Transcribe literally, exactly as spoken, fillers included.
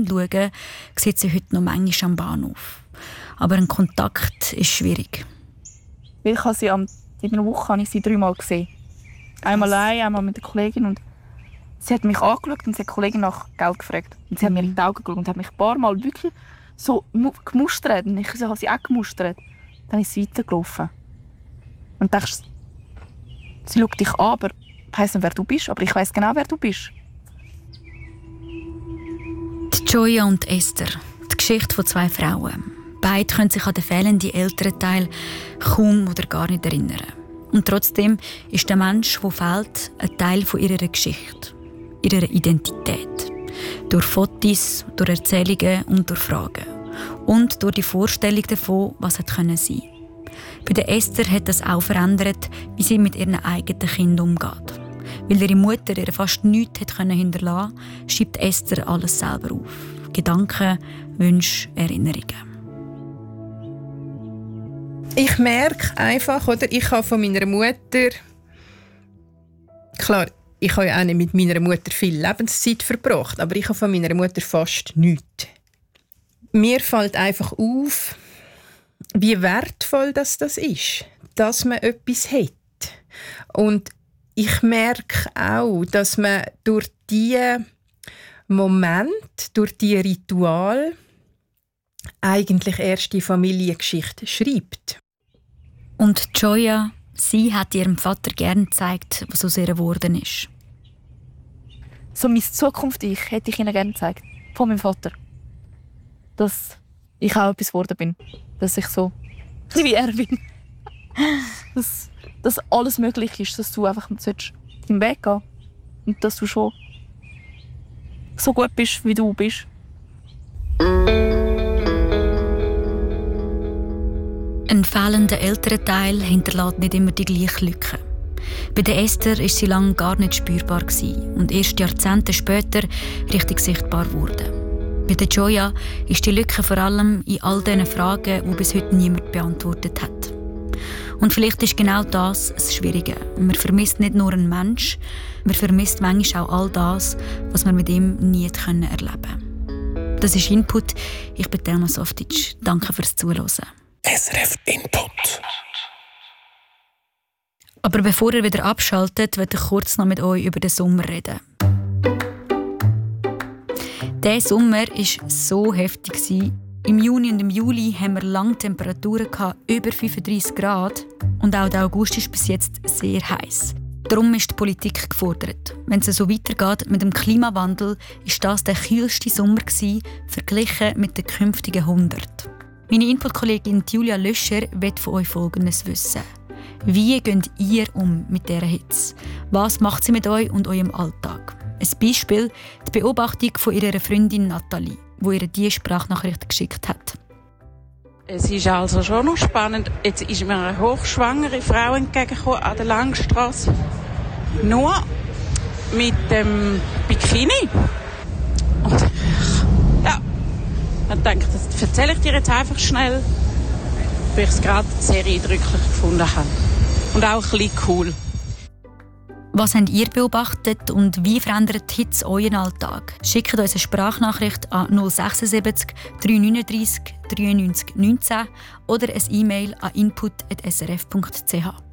schauen, sieht sie heute noch manchmal am Bahnhof. Aber ein Kontakt ist schwierig. Ich habe sie am, in einer Woche habe ich sie dreimal gesehen. Einmal allein, einmal mit der Kollegin. Und sie hat mich angeschaut und sie hat die Kollegin nach Geld gefragt. Und sie hat mir in die Augen geschaut und hat mich ein paar Mal wirklich so gemustert. Und ich habe sie auch gemustert. Dann ist sie weitergelaufen. Und dachte, sie schaut dich an, aber ich weiss nicht, wer du bist. Aber ich weiss genau, wer du bist. Die Joya und Esther. Die Geschichte von zwei Frauen. Beide können sich an den fehlenden Elternteil kaum oder gar nicht erinnern. Und trotzdem ist der Mensch, der fehlt, ein Teil von ihrer Geschichte, ihrer Identität. Durch Fotos, durch Erzählungen und durch Fragen. Und durch die Vorstellung davon, was es sein könnte. Bei der Esther hat das auch verändert, wie sie mit ihren eigenen Kindern umgeht. Weil ihre Mutter ihr fast nichts hinterlassen konnte, schreibt Esther alles selber auf. Gedanken, Wünsche, Erinnerungen. Ich merke einfach, oder, ich habe von meiner Mutter, klar, ich habe ja auch nicht mit meiner Mutter viel Lebenszeit verbracht, aber ich habe von meiner Mutter fast nichts. Mir fällt einfach auf, wie wertvoll das, das ist, dass man etwas hat. Und ich merke auch, dass man durch diese Momente, durch diese Ritual eigentlich erst die Familiengeschichte schreibt. Und Joya, sie hat ihrem Vater gerne gezeigt, was aus ihr geworden ist. So meine Zukunft ich hätte ich ihnen gerne gezeigt. Von meinem Vater. Dass ich auch etwas geworden bin. Dass ich so ein bisschen wie er bin. Dass, dass alles möglich ist. Dass du einfach deinen Weg gehen sollst. Und dass du schon so gut bist, wie du bist. Ein fehlender Elternteil hinterlässt nicht immer die gleiche Lücke. Bei der Esther war sie lange gar nicht spürbar und erst Jahrzehnte später richtig sichtbar wurde. Bei der Joya ist die Lücke vor allem in all diesen Fragen, die bis heute niemand beantwortet hat. Und vielleicht ist genau das das Schwierige. Man vermisst nicht nur einen Menschen, man vermisst manchmal auch all das, was man mit ihm nie erleben konnte. Das ist Input. Ich bin Thelma Softic. Danke fürs Zuhören. S R F Input. Aber bevor ihr wieder abschaltet, möchte ich kurz noch mit euch über den Sommer reden. Der Sommer war so heftig. Im Juni und im Juli hatten wir lange Temperaturen über fünfunddreissig Grad. Und auch der August ist bis jetzt sehr heiß. Darum ist die Politik gefordert. Wenn es so weitergeht mit dem Klimawandel, ist das der kühlste Sommer gewesen, verglichen mit den künftigen hundert. Meine Input-Kollegin Julia Löscher will von euch Folgendes wissen. Wie geht ihr um mit dieser Hitze? Was macht sie mit euch und eurem Alltag? Ein Beispiel, die Beobachtung von ihrer Freundin Nathalie, die ihr diese Sprachnachricht geschickt hat. Es ist also schon noch spannend. Jetzt ist mir eine hochschwangere Frau entgegengekommen an der Langstrasse. Nur mit dem Bikini. Und ja, ich denke, das erzähle ich dir jetzt einfach schnell, weil ich es gerade sehr eindrücklich gefunden habe. Und auch ein bisschen cool. Was habt ihr beobachtet und wie verändert die Hitze euren Alltag? Schickt uns eine Sprachnachricht an null sechsundsiebzig dreihundertneununddreißig dreiundneunzig neunzehn oder ein E-Mail an input at s r f punkt c h.